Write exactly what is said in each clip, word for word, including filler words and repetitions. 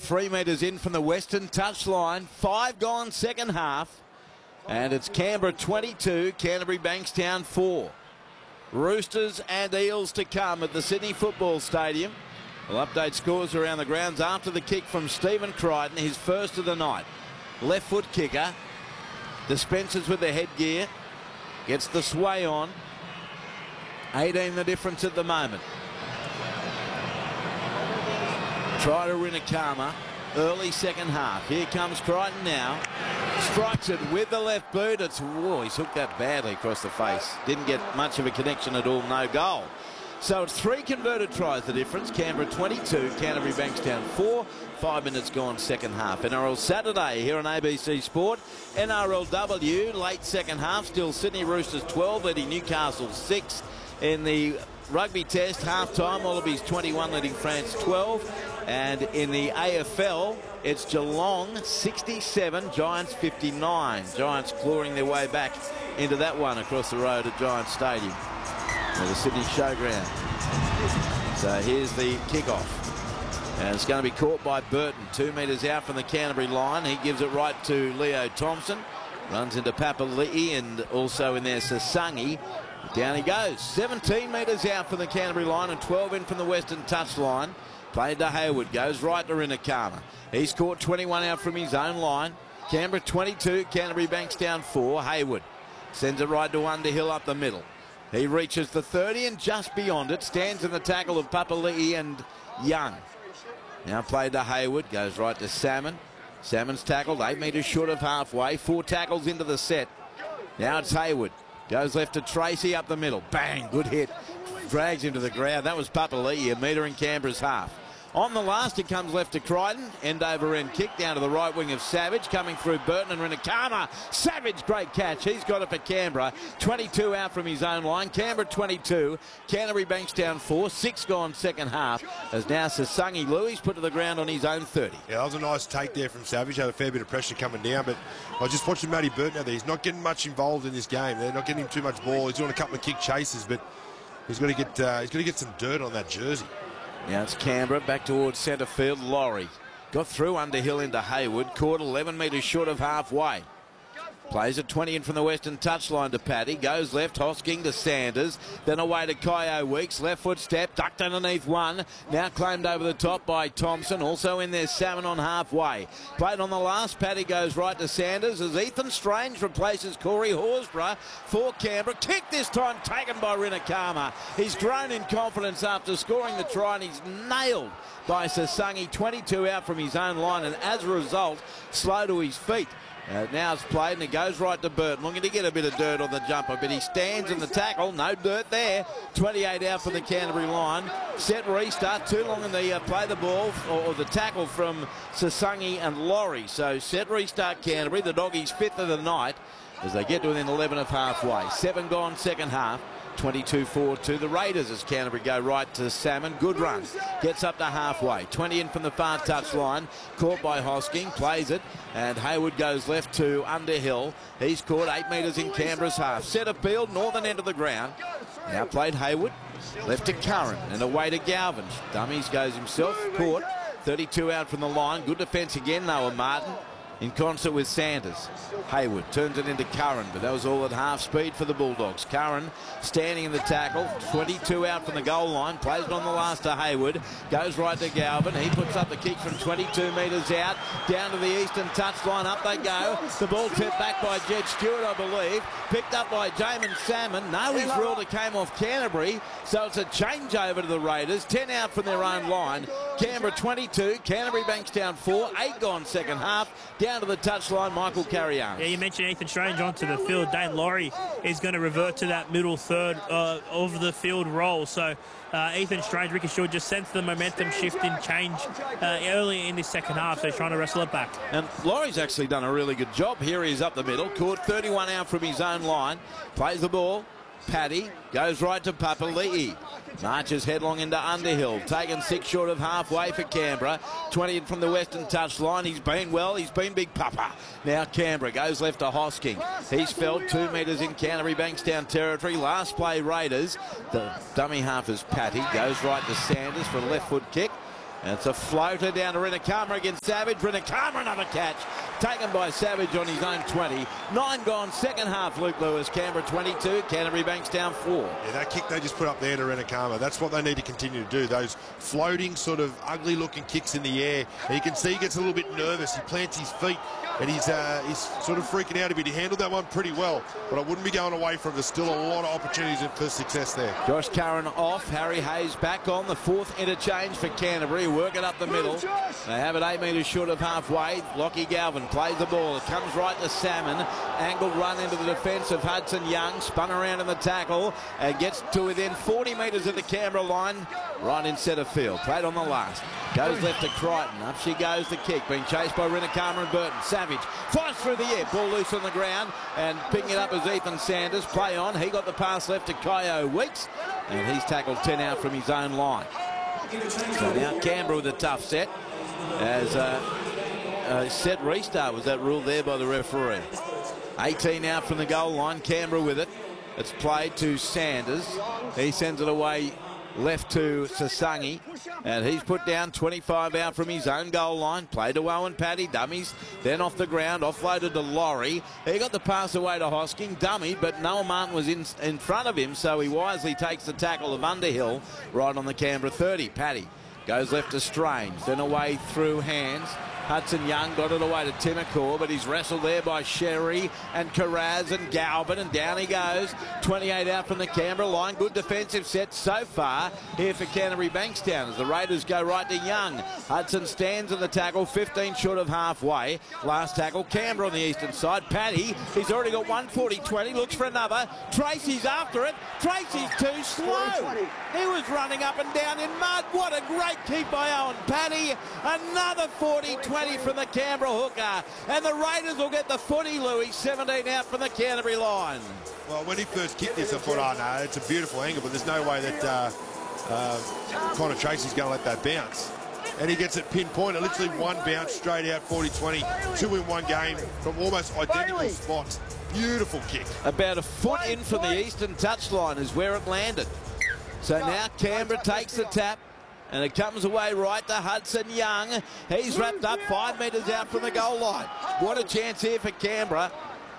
three metres in from the western touchline. Five gone second half. And it's Canberra twenty-two, Canterbury Bankstown four. Roosters and Eels to come at the Sydney Football Stadium. We'll update scores around the grounds after the kick from Stephen Crichton, his first of the night. Left foot kicker. Dispenses with the headgear. Gets the sway on. eighteen the difference at the moment. Try to Rinakama. Early second half. Here comes Crichton now. Strikes it with the left boot. It's, whoa, he's hooked that badly across the face. Didn't get much of a connection at all. No goal. So it's three converted tries the difference. Canberra twenty-two, Canterbury Bankstown four. Five minutes gone second half. N R L Saturday here on A B C Sport. N R L W late second half. Still Sydney Roosters twelve leading Newcastle six. In the rugby test half time, Wallabies twenty-one leading France twelve. And in the A F L, it's Geelong sixty-seven, Giants fifty-nine. Giants clawing their way back into that one across the road at Giants Stadium, or the Sydney Showground. So here's the kickoff. And it's going to be caught by Burton. Two metres out from the Canterbury line. He gives it right to Leo Thompson. Runs into Papali'i and also in there Sasangi. Down he goes. seventeen metres out from the Canterbury line and twelve in from the western touchline. Played to Hayward, goes right to Rinakama. He's caught twenty-one out from his own line. Canberra twenty-two, Canterbury Bankstown four. Hayward sends it right to Underhill up the middle. He reaches the thirty and just beyond it. Stands in the tackle of Papali'i and Young. Now played to Hayward, goes right to Salmon. Salmon's tackled, eight metres short of halfway. Four tackles into the set. Now it's Hayward. Goes left to Tracy up the middle. Bang, good hit. Drags him to the ground. That was Papali'i, a metre in Canberra's half. On the last, it comes left to Crichton. End over end kick down to the right wing of Savage. Coming through Burton and Rinakama. Savage, great catch. He's got it for Canberra. twenty-two out from his own line. Canberra twenty-two. Canterbury Bankstown four. Six gone second half. As now Sasangi Louis put to the ground on his own thirty. Yeah, that was a nice take there from Savage. Had a fair bit of pressure coming down. But I just watched Matty Burton out there. He's not getting much involved in this game. They're not getting him too much ball. He's doing a couple of kick chases. But he's got to get, uh, he's got to get some dirt on that jersey. Now it's Canberra back towards centre field. Laurie got through Underhill into Hayward. Caught eleven metres short of halfway. Plays at twenty in from the western touchline to Paddy. Goes left, Hosking to Sanders. Then away to Kyo Weeks. Left foot step, ducked underneath one. Now claimed over the top by Thompson. Also in there, Salmon on halfway. Played on the last. Paddy goes right to Sanders as Ethan Strange replaces Corey Horsburgh for Canberra. Kick this time taken by Rinakama. He's grown in confidence after scoring the try and he's nailed by Sasangi. twenty-two out from his own line and as a result, slow to his feet. Uh, now it's played and it goes right to Burton. Looking to get a bit of dirt on the jumper, but he stands in the tackle. No dirt there. twenty-eight out for the Canterbury line. Set restart. Too long in the uh, play the ball or, or the tackle from Sasangi and Laurie. So set restart Canterbury. The Doggies fifth of the night as they get to within eleven of halfway. Seven gone second half. twenty-two four to the Raiders as Canterbury go right to Salmon. Good run. Gets up to halfway. twenty in from the far touch line. Caught by Hosking. Plays it. And Hayward goes left to Underhill. He's caught eight metres in Canberra's half. Centre field, northern end of the ground. Now played Hayward. Left to Curran and away to Galvin. Dummies goes himself. Caught. thirty-two out from the line. Good defence again, Noah Martin. In concert with Sanders. Hayward turns it into Curran, but that was all at half speed for the Bulldogs. Curran standing in the tackle, twenty-two out from the goal line, plays it on the last to Hayward, goes right to Galvin. He puts up the kick from twenty-two metres out, down to the eastern touchline. Up they go. The ball tipped back by Jed Stewart, I believe. Picked up by Jamin Salmon. No, he's ruled it came off Canterbury, so it's a changeover to the Raiders. ten out from their own line. Canberra twenty-two, Canterbury Bankstown four. eight gone second half. Down to the touchline, Michael Carrion. Yeah, you mentioned Ethan Strange onto the field. Dane Laurie is going to revert to that middle third uh, of the field role. So uh, Ethan Strange, Ricky Shaw just sensed the momentum shift and change uh, early in this second half. So he's trying to wrestle it back. And Laurie's actually done a really good job. Here he is up the middle. Caught thirty-one out from his own line. Plays the ball. Paddy goes right to Papali'i. Marches headlong into Underhill. Taken six short of halfway for Canberra. twenty in from the western touchline. He's been well. He's been big papa. Now Canberra goes left to Hosking. He's felled two metres in Canterbury Bankstown territory. Last play Raiders. The dummy half is Patty. Goes right to Sanders for a left foot kick. And it's a floater down to Rinakama against Savage. Rinakama, another catch. Taken by Savage on his own twenty. Nine gone, second half, Luke Lewis. Canberra twenty-two, Canterbury Bankstown four. Yeah, that kick they just put up there to Rinakama, that's what they need to continue to do. Those floating, sort of ugly-looking kicks in the air. And you can see he gets a little bit nervous. He plants his feet, and he's, uh, he's sort of freaking out a bit. He handled that one pretty well, but I wouldn't be going away from it. There's still a lot of opportunities for success there. Josh Curran off. Harry Hayes back on. The fourth interchange for Canterbury. Working up the middle. They have it eight metres short of halfway. Lockie Galvin plays the ball. It comes right to Salmon. Angled run into the defence of Hudson Young. Spun around in the tackle and gets to within forty metres of the Canberra line. Right in centre field. Played on the last. Goes left to Crichton. Up she goes, the kick. Being chased by Rinakama and Burton. Savage flies through the air. Ball loose on the ground. And picking it up is Ethan Sanders. Play on. He got the pass left to Kyo Weeks. And he's tackled ten out from his own line. So now Canberra with a tough set. As a, a set restart was that ruled there by the referee. eighteen out from the goal line. Canberra with it. It's played to Sanders. He sends it away left to Sasangi, and he's put down twenty-five out from his own goal line. Played to Owen Paddy, dummies, then off the ground, offloaded to Laurie. He got the pass away to Hosking, dummy, but Noel Martin was in, in front of him, so he wisely takes the tackle of Underhill right on the Canberra thirty. Paddy goes left to Strange, then away through hands. Hudson Young got it away to Timacor, but he's wrestled there by Sherry and Carraz and Galvin, and down he goes. twenty-eight out from the Canberra line. Good defensive set so far here for Canterbury Bankstown as the Raiders go right to Young. Hudson stands in the tackle, fifteen short of halfway. Last tackle, Canberra on the eastern side. Paddy, he's already got one forty twenty, looks for another. Tracy's after it. Tracy's too slow. He was running up and down in mud. What a great keep by Owen Paddy. Another forty twenty from the Canberra hooker, and the Raiders will get the footy, Louis. seventeen out from the Canterbury line. Well, when he first kicked this, I thought, oh no, it's a beautiful angle, but there's no way that uh, uh, Connor Tracy's going to let that bounce. And he gets it pinpointed, literally one bounce straight out, forty twenty, two in one game from almost identical spots. Beautiful kick. About a foot in from the eastern touchline is where it landed. So now Canberra takes the tap. And it comes away right to Hudson Young. He's wrapped up five metres out from the goal line. What a chance here for Canberra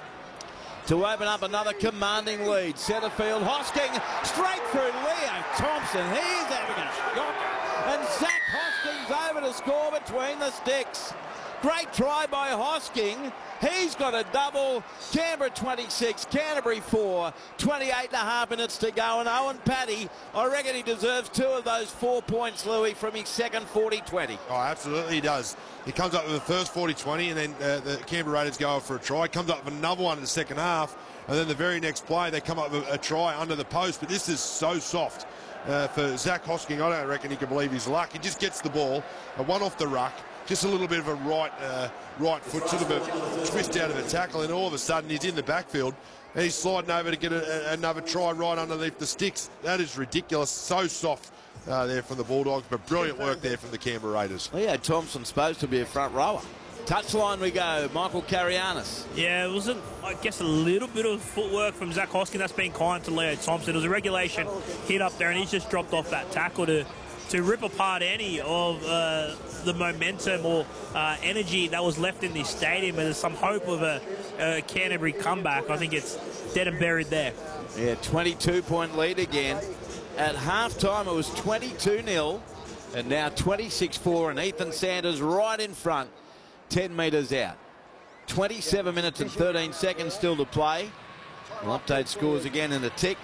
to open up another commanding lead. Centre field, Hosking straight through Leo Thompson. He's having a shocker. And Zach Hosking's over to score between the sticks. Great try by Hosking. He's got a double. Canberra twenty-six, Canterbury four. twenty-eight and a half minutes to go. And Owen Paddy, I reckon he deserves two of those four points, Louis, from his second forty twenty. Oh, absolutely he does. He comes up with the first forty twenty, and then uh, the Canberra Raiders go for a try. Comes up with another one in the second half. And then the very next play, they come up with a try under the post. But this is so soft uh, for Zach Hosking. I don't reckon he can believe his luck. He just gets the ball, a one off the ruck. Just a little bit of a right uh, right foot, sort of a twist out of a tackle, and all of a sudden he's in the backfield and he's sliding over to get a, a, another try right underneath the sticks. That is ridiculous. So soft uh, there from the Bulldogs, but brilliant work there from the Canberra Raiders. Leo Thompson's supposed to be a front rower. Touchline we go, Michael Carianis. Yeah, it wasn't, I guess, a little bit of footwork from Zach Hosking. That's been kind to Leo Thompson. It was a regulation hit up there, and he's just dropped off that tackle to to rip apart any of uh, the momentum or uh, energy that was left in this stadium. And there's some hope of a, a Canterbury comeback. I think it's dead and buried there. Yeah, twenty-two point lead again. At halftime, it was twenty-two nil, and now twenty-six four, and Ethan Sanders right in front, ten metres out. twenty-seven minutes and thirteen seconds still to play. We'll update scores again in a tick.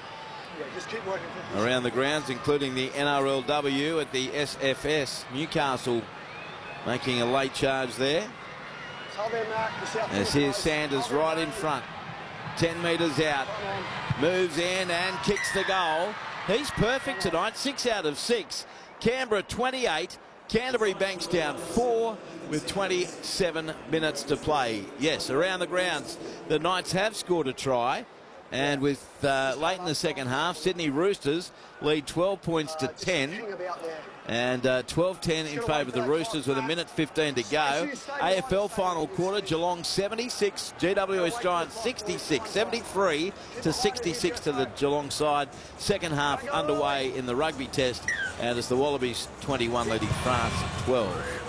Around the grounds, including the N R L W at the S F S. Newcastle making a late charge there. As here's Sanders right in front. ten metres out. Moves in and kicks the goal. He's perfect tonight. Six out of six. Canberra twenty-eight. Canterbury Bankstown four with twenty-seven minutes to play. Yes, around the grounds, the Knights have scored a try. And with uh, late in the second half, Sydney Roosters lead twelve points to ten. And uh, twelve ten in favour of the Roosters with a minute fifteen to go. A F L final quarter, Geelong seventy-six, G W S Giants sixty-six, seventy-three to sixty-six to the Geelong side. Second half underway in the rugby test, and it's the Wallabies twenty-one leading France twelve.